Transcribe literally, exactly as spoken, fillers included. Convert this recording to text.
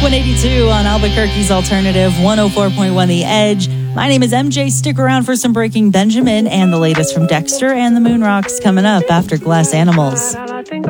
one eighty-two on Albuquerque's Alternative, one oh four point one The Edge. My name is M J. Stick around for some Breaking Benjamin and the latest from Dexter and the Moon Rocks coming up after Glass Animals.